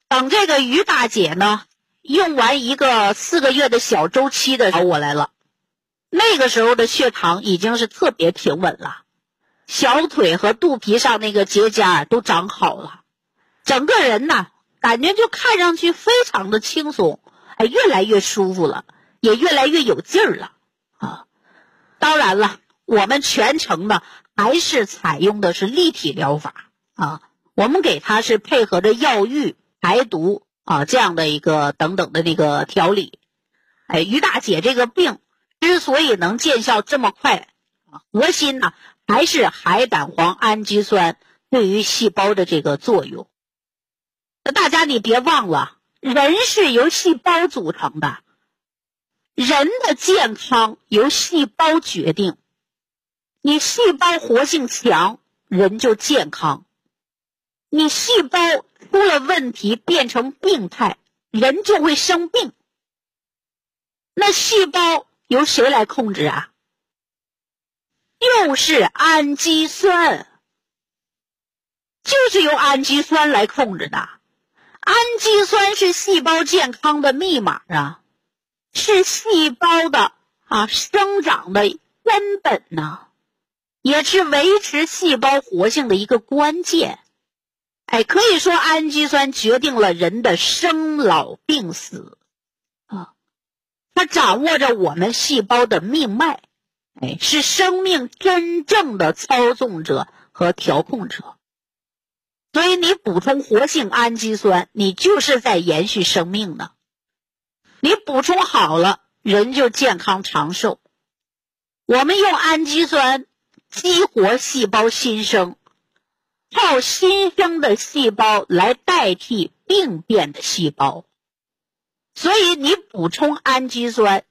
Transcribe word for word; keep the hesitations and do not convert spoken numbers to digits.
等这个于大姐呢，用完一个四个月的小周期的找我来了，那个时候的血糖已经是特别平稳了，小腿和肚皮上那个结痂都长好了，整个人呢感觉就看上去非常的轻松，哎，越来越舒服了，也越来越有劲儿了啊。当然了，我们全程呢还是采用的是立体疗法啊，我们给它是配合着药浴、排毒啊这样的一个等等的这个调理。哎，于大姐这个病之所以能见效这么快啊，核心呢还是海胆黄氨基酸对于细胞的这个作用。那大家你别忘了，人是由细胞组成的，人的健康由细胞决定。你细胞活性强，人就健康；你细胞出了问题变成病态，人就会生病。那细胞由谁来控制啊？又是氨基酸，就是由氨基酸来控制的。氨基酸是细胞健康的密码啊，是细胞的啊生长的根本呢、啊，也是维持细胞活性的一个关键。哎，可以说氨基酸决定了人的生老病死啊，它掌握着我们细胞的命脉，哎，是生命真正的操纵者和调控者。所以你补充活性氨基酸，你就是在延续生命呢。你补充好了，人就健康长寿。我们用氨基酸激活细胞新生，靠新生的细胞来代替病变的细胞。所以你补充氨基酸，